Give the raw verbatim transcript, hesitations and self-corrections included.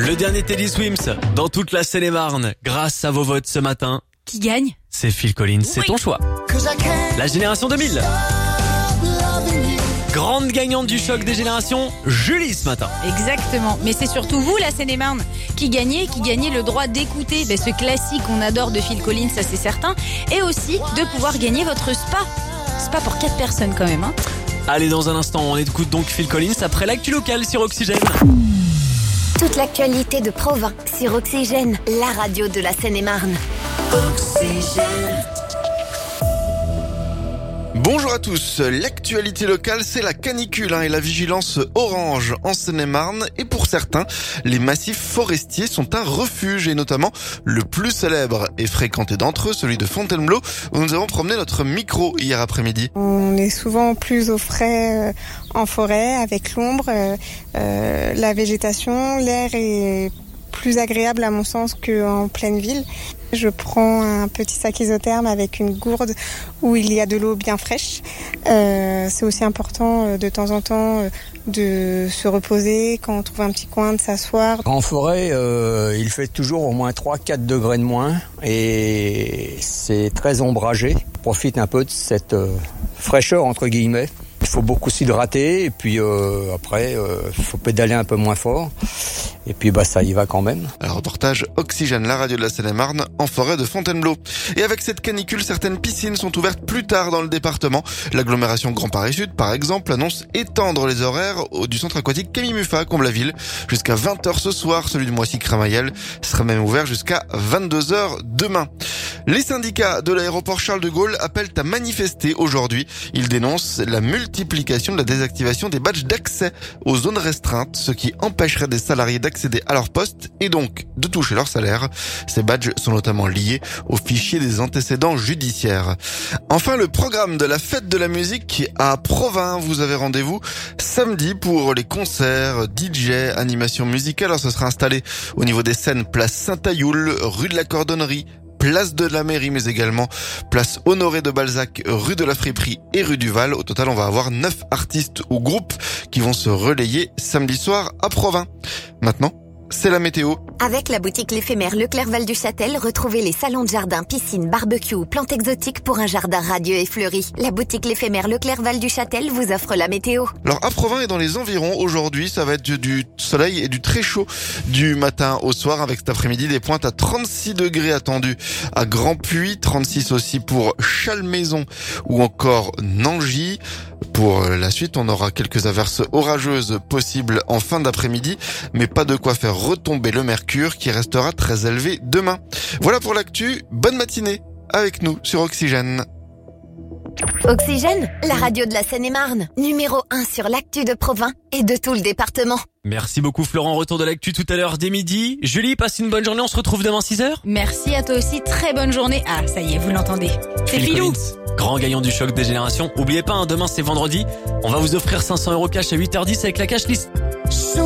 Le dernier Teddy Swims dans toute la Seine-et-Marne. Grâce à vos votes ce matin, Qui gagne? c'est Phil Collins, c'est Oui. ton choix. La génération deux mille. Grande gagnante du choc des générations, Julie ce matin. Exactement. Mais c'est surtout vous, la Seine-et-Marne, qui gagnez, qui gagnez le droit d'écouter ben, ce classique qu'on adore de Phil Collins, ça c'est certain. Et aussi de pouvoir gagner votre spa. Spa pour quatre personnes quand même. Hein. Allez, dans un instant, on écoute donc Phil Collins après l'actu locale sur Oxygène. Toute l'actualité de Provins sur Oxygène, la radio de la Seine-et-Marne. Oxygène. Bonjour à tous, l'actualité locale c'est la canicule hein, et la vigilance orange en Seine-et-Marne et pour certains, les massifs forestiers sont un refuge et notamment le plus célèbre et fréquenté d'entre eux, celui de Fontainebleau où nous avons promené notre micro hier après-midi. On est souvent plus au frais euh, en forêt avec l'ombre, euh, euh, la végétation, l'air est plus agréable à mon sens qu'en pleine ville. Je prends un petit sac isotherme avec une gourde où il y a de l'eau bien fraîche. Euh, c'est aussi important euh, de temps en temps euh, de se reposer quand on trouve un petit coin, de s'asseoir. En forêt, euh, il fait toujours au moins trois à quatre degrés de moins et c'est très ombragé. On profite un peu de cette euh, fraîcheur entre guillemets. Il faut beaucoup s'hydrater et puis euh, après, il euh, faut pédaler un peu moins fort. Et puis bah ça y va quand même. Un reportage Oxygène, la radio de la Seine-et-Marne, en forêt de Fontainebleau. Et avec cette canicule, certaines piscines sont ouvertes plus tard dans le département. L'agglomération Grand Paris Sud, par exemple, annonce étendre les horaires du centre aquatique Camille Muffat, Comble-la-Ville, jusqu'à vingt heures ce soir. Celui de Moissy-Crémaillel sera même ouvert jusqu'à vingt-deux heures demain. Les syndicats de l'aéroport Charles de Gaulle appellent à manifester aujourd'hui. Ils dénoncent la multiplication de la désactivation des badges d'accès aux zones restreintes, ce qui empêcherait des salariés d'accéder à leur poste et donc de toucher leur salaire. Ces badges sont notamment liés au fichier des antécédents judiciaires. Enfin, le programme de la fête de la musique à Provins. Vous avez rendez-vous samedi pour les concerts, D J, animation musicale. Alors, ce sera installé au niveau des scènes place Saint-Ayoul, rue de la Cordonnerie, place de la Mairie, mais également place Honoré de Balzac, rue de la Friperie et rue du Val. Au total, on va avoir neuf artistes ou groupes qui vont se relayer samedi soir à Provins. Maintenant, c'est la météo. Avec la boutique l'éphémère Leclerc Val du Châtel, retrouvez les salons de jardin, piscine, barbecue ou plantes exotiques pour un jardin radieux et fleuri. La boutique l'éphémère Leclerc Val du Châtel vous offre la météo. Alors à Provins et dans les environs, aujourd'hui, ça va être du, du soleil et du très chaud du matin au soir avec cet après-midi des pointes à trente-six degrés attendus à Grand-Puy, trente-six aussi pour Chalmaison ou encore Nangy. Pour la suite, on aura quelques averses orageuses possibles en fin d'après-midi, mais pas de quoi faire retomber le mercure qui restera très élevé demain. Voilà pour l'actu, bonne matinée avec nous sur Oxygène. Oxygène, la radio de la Seine-et-Marne, numéro un sur l'actu de Provins et de tout le département. Merci beaucoup Florent, retour de l'actu tout à l'heure dès midi. Julie, passe une bonne journée, on se retrouve demain six heures. Merci à toi aussi, très bonne journée. Ah, ça y est, vous l'entendez. C'est Phil Philou. Collins, grand gagnant du choc des générations. Oubliez pas, hein, demain c'est vendredi, on va vous offrir cinq cents euros cash à huit heures dix avec la cash list.